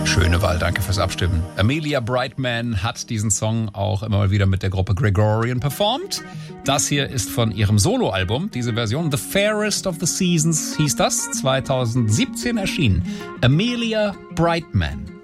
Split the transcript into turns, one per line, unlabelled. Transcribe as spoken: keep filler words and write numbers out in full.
Schöne Wahl, danke fürs Abstimmen. Amelia Brightman hat diesen Song auch immer mal wieder mit der Gruppe Gregorian performt. Das hier ist von ihrem Soloalbum, diese Version. The Fairest of the Seasons hieß das, zwanzig siebzehn erschienen. Amelia Brightman.